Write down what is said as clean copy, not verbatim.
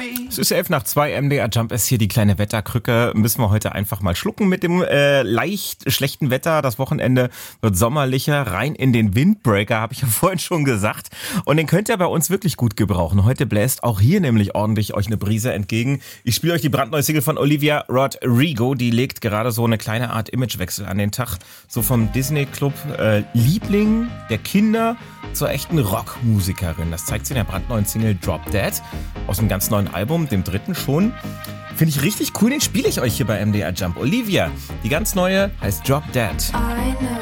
Es ist 11:02, MDR Jump ist hier die kleine Wetterkrücke. Müssen wir heute einfach mal schlucken mit dem leicht schlechten Wetter. Das Wochenende wird sommerlicher, rein in den Windbreaker, habe ich ja vorhin schon gesagt. Und den könnt ihr bei uns wirklich gut gebrauchen. Heute bläst auch hier nämlich ordentlich euch eine Brise entgegen. Ich spiele euch die brandneue Single von Olivia Rodrigo. Die legt gerade so eine kleine Art Imagewechsel an den Tag. So vom Disney-Club Liebling der Kinder zur echten Rockmusikerin. Das zeigt sie in der brandneuen Single Drop Dead aus dem ganz neuen Album, dem dritten schon. Finde ich richtig cool, den spiele ich euch hier bei MDR Jump. Olivia, die ganz neue heißt Drop Dead.